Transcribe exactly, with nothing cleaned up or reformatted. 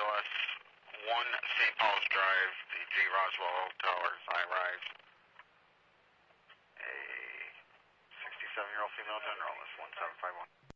O S one Saint Paul's Drive, the G. Roswell Towers, high rise. A sixty-seven-year-old female general is one seven five one.